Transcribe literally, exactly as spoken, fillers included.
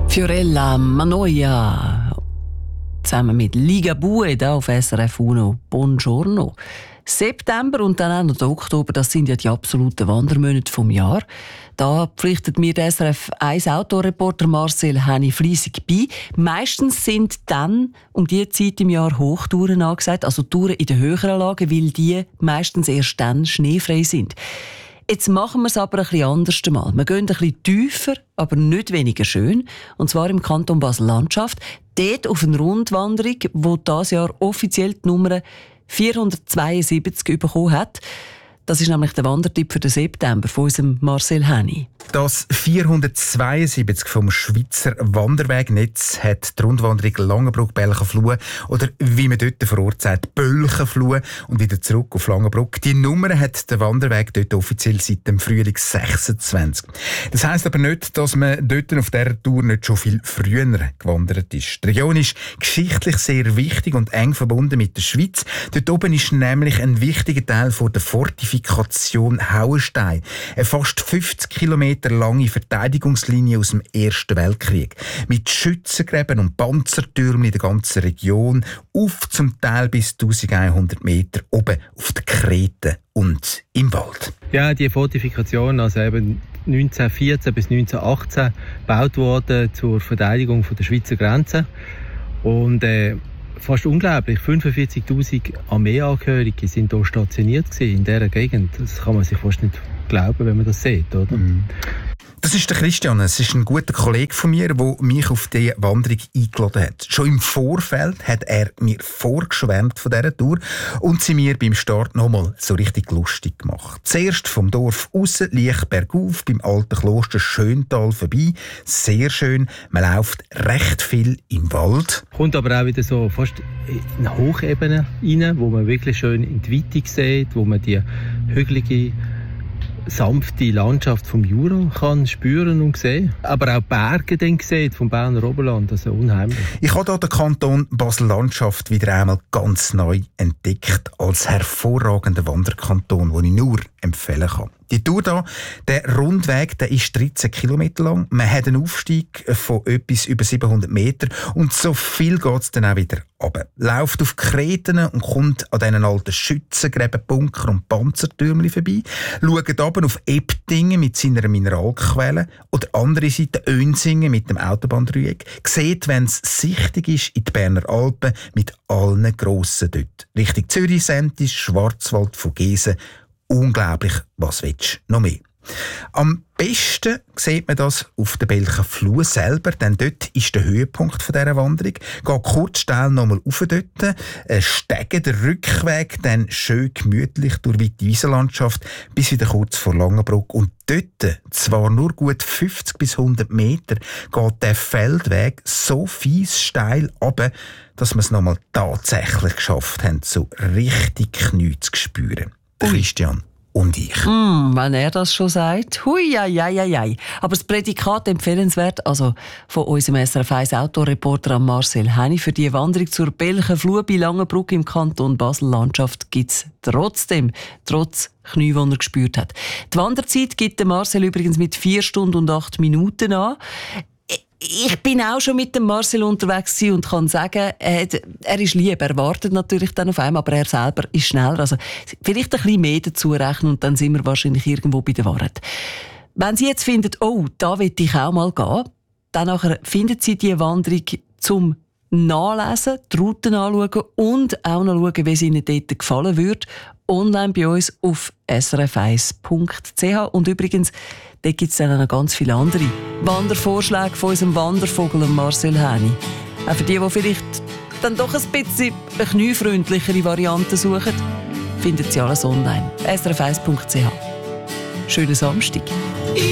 Fiorella Manoia zusammen mit Ligabue da auf S R F Uno. Buongiorno. September und dann auch noch der Oktober, das sind ja die absoluten Wandermonate vom Jahr. Da pflichtet mir der S R F eins Autoreporter Marcel Henny fleissig bei. Meistens sind dann um diese Zeit im Jahr Hochtouren angesagt, also Touren in den höheren Lagen, weil die meistens erst dann schneefrei sind. Jetzt machen wir es aber ein bisschen anders mal. Wir gehen ein bisschen tiefer, aber nicht weniger schön. Und zwar im Kanton Basel-Landschaft. Dort auf eine Rundwanderung, die dieses Jahr offiziell die Nummer vierhundertzweiundsiebzig bekommen hat. Das ist nämlich der Wandertipp für den September von unserem Marcel Henny. Das vierhundertzweiundsiebzig vom Schweizer Wanderwegnetz hat die Rundwanderung Langenbruck-Belchenfluh oder wie man dort vor Ort sagt, Bölchenfluh und wieder zurück auf Langenbruck. Die Nummer hat der Wanderweg dort offiziell seit dem Frühling sechsundzwanzig. Das heisst aber nicht, dass man dort auf dieser Tour nicht schon viel früher gewandert ist. Die Region ist geschichtlich sehr wichtig und eng verbunden mit der Schweiz. Dort oben ist nämlich ein wichtiger Teil von der Fortifikation Hauenstein. Eine fast fünfzig Kilometer lange Verteidigungslinie aus dem Ersten Weltkrieg. Mit Schützengräben und Panzertürmen in der ganzen Region, auf zum Teil bis eintausendeinhundert Meter oben auf den Kreten und im Wald. Ja, die Fortifikation, also eben neunzehnhundertvierzehn bis neunzehnhundertachtzehn gebaut worden zur Verteidigung von der Schweizer Grenze. Und äh, fast unglaublich, fünfundvierzigtausend Armeeangehörige sind hier stationiert in dieser Gegend. Das kann man sich fast nicht glauben, wenn man das sieht, oder? Mm. Das ist der Christian, es ist ein guter Kollege von mir, der mich auf diese Wanderung eingeladen hat. Schon im Vorfeld hat er mir vorgeschwärmt von dieser Tour und sie mir beim Start nochmal so richtig lustig gemacht. Zuerst vom Dorf raus, leicht bergauf, beim alten Kloster Schöntal vorbei. Sehr schön, man läuft recht viel im Wald. Kommt aber auch wieder so fast in eine Hochebene rein, wo man wirklich schön in die Weite sieht, wo man die hügelige sanfte Landschaft vom Jura kann spüren und sehen. Aber auch Berge dann sehen vom Berner Oberland, also unheimlich. Ich habe hier den Kanton Basel-Landschaft wieder einmal ganz neu entdeckt als hervorragenden Wanderkanton, den ich nur empfehlen kann. Die Tour hier, der Rundweg, der ist dreizehn Kilometer lang. Man hat einen Aufstieg von etwas über siebenhundert Meter und so viel geht es dann auch wieder runter. Läuft auf Kreten und kommt an diesen alten Schützengräben, Bunker und Panzertürmchen vorbei. Schaut runter auf Ebdingen mit seiner Mineralquelle oder andere Seite Önsingen mit dem Autobahndreieck. Sieht, wenn es sichtig ist, in die Berner Alpen mit allen Grossen dort. Richtung Zürich, Sentis, Schwarzwald, Vogesen. Unglaublich, was willst du noch mehr? Am besten sieht man das auf der Belchenfluh selber, denn dort ist der Höhepunkt dieser Wanderung. Geht kurz steil nochmal rauf dort, steigen den Rückweg, dann schön gemütlich durch weite Wiesenlandschaft bis wieder kurz vor Langenbruck. Und dort, zwar nur gut fünfzig bis hundert Meter, geht der Feldweg so fies steil runter, dass wir es nochmal tatsächlich geschafft haben, so richtig Knie zu spüren. Christian und ich. Mm, wenn er das schon sagt. Hui, ai, ai, ai, ai. Aber das Prädikat empfehlenswert, also von unserem S R F eins Autoreporter Marcel Henny, für die Wanderung zur Belchenfluh bei Langenbruck im Kanton Basel-Landschaft gibt es trotzdem, trotz Knie, die er gespürt hat. Die Wanderzeit gibt Marcel übrigens mit vier Stunden und acht Minuten an. Ich bin auch schon mit dem Marcel unterwegs und kann sagen, er, er ist lieb. Er wartet natürlich dann auf einem, aber er selber ist schneller. Also vielleicht ein bisschen mehr dazu rechnen und dann sind wir wahrscheinlich irgendwo bei der Wahrheit. Wenn Sie jetzt finden, oh, da will ich auch mal gehen, dann nachher finden Sie die Wanderung zum Nachlesen, die Routen anschauen und auch noch schauen, wie es Ihnen dort gefallen würde, online bei uns auf s r f eins punkt c h. Und übrigens, da gibt es dann noch ganz viele andere Wandervorschläge von unserem Wandervogel Marcel Henny. Auch für die, die vielleicht dann doch ein bisschen eine kniefreundlichere Variante suchen, finden Sie alles online. s r f eins punkt c h. Schönen Samstag.